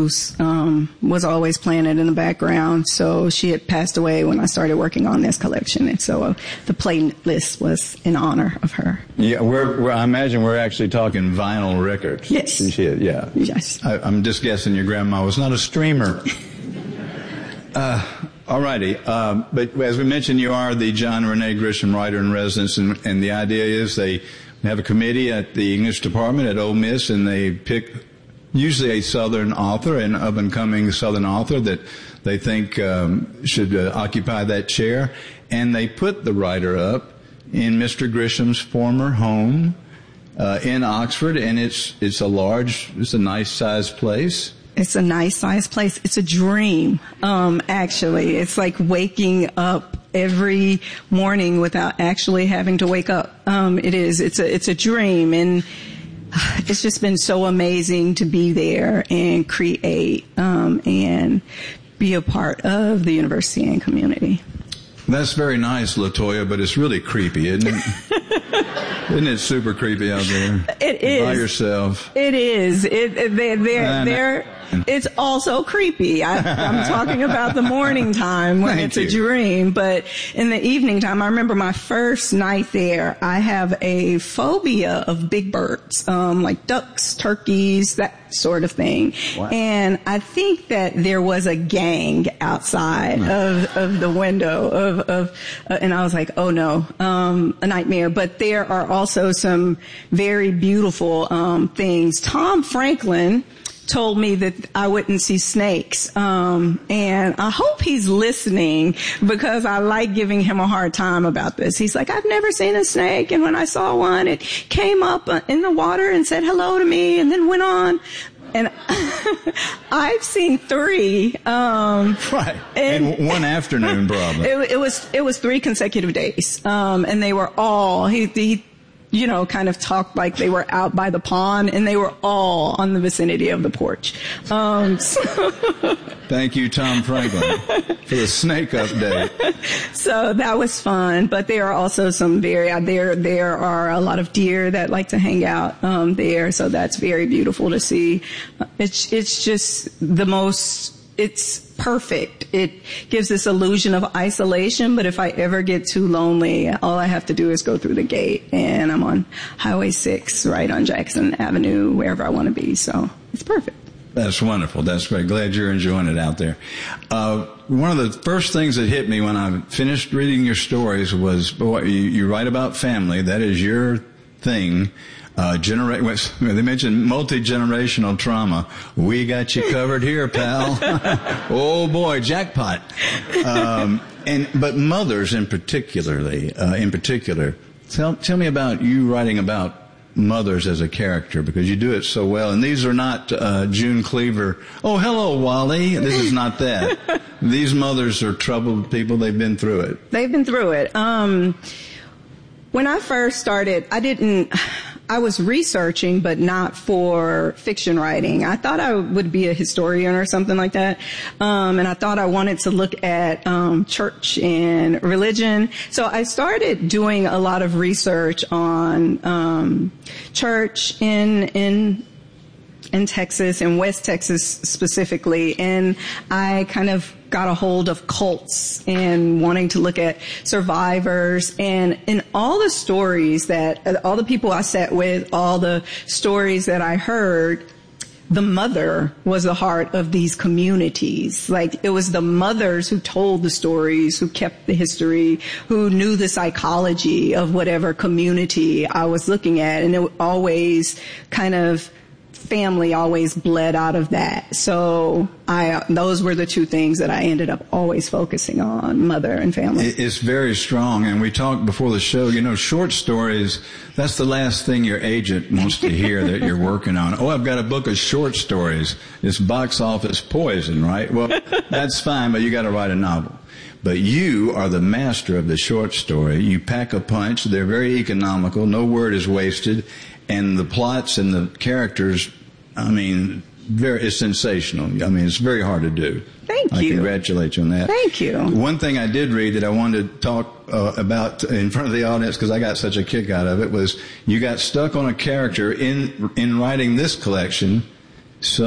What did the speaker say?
blues was always playing it in the background. So she had passed away when I started working on this collection, and so the playlist was in honor of her. Yeah, I imagine we're actually talking vinyl records. Yes. Yeah. Yes. I'm just guessing your grandma was not a streamer. All righty. But as we mentioned, you are the John Renee Grisham Writer in Residence, and the idea is they have a committee at the English department at Ole Miss, and they pick usually a Southern author, an up-and-coming Southern author that they think should occupy that chair, and they put the writer up in Mr. Grisham's former home in Oxford, and it's a nice-sized place. It's a nice-sized place. It's a dream, actually. It's like waking up every morning without actually having to wake up. It is. It's a dream, and it's just been so amazing to be there and create and be a part of the university and community. That's very nice, LaToya, but it's really creepy, isn't it? Isn't it super creepy out there? It is. By yourself. It is. It's also creepy. I'm talking about the morning time when it's a dream, but in the evening time, I remember my first night there, I have a phobia of big birds, like ducks, turkeys, that sort of thing. Wow. And I think that there was a gang outside of the window and I was like, oh no, a nightmare. But there are also some very beautiful, things. Tom Franklin told me that I wouldn't see snakes. And I hope he's listening because I like giving him a hard time about this. He's like, I've never seen a snake. And when I saw one, it came up in the water and said hello to me and then went on. And I've seen 3. Right. And one afternoon, probably. It was 3 consecutive days. And they were all, he kind of talked like they were out by the pond, and they were all on the vicinity of the porch. Thank you, Tom Franklin, for the snake update. So that was fun, but there are also some there are a lot of deer that like to hang out, there, so that's very beautiful to see. It's just it's perfect. It gives this illusion of isolation, but if I ever get too lonely, all I have to do is go through the gate, and I'm on Highway 6, right on Jackson Avenue, wherever I want to be. So it's perfect. That's wonderful. That's great. Glad you're enjoying it out there. One of the first things that hit me when I finished reading your stories was, boy, you write about family. That is your thing. They mentioned multi-generational trauma. We got you covered here, pal. Oh boy, jackpot. But mothers in particular, tell me about you writing about mothers as a character, because you do it so well. And these are not June Cleaver, oh hello Wally, this is not that. These mothers are troubled people. They've been through it. When I first started, I was researching, but not for fiction writing. I thought I would be a historian or something like that. And I thought I wanted to look at church and religion. So I started doing a lot of research on church in Texas, in West Texas specifically, and I kind of got a hold of cults and wanting to look at survivors, and in all the stories all the people I sat with, all the stories that I heard, the mother was the heart of these communities. Like, it was the mothers who told the stories, who kept the history, who knew the psychology of whatever community I was looking at, and it always kind of family always bled out of that. So those were the 2 things that I ended up always focusing on, mother and family. It's very strong. And we talked before the show, short stories, that's the last thing your agent wants to hear that you're working on. Oh, I've got a book of short stories. It's box office poison, right? Well, that's fine, but you got to write a novel. But you are the master of the short story. You pack a punch. They're very economical. No word is wasted. And the plots and the characters, it's sensational. It's very hard to do. Thank you. I congratulate you on that. Thank you. One thing I did read that I wanted to talk about in front of the audience, because I got such a kick out of it, was you got stuck on a character in writing this collection. So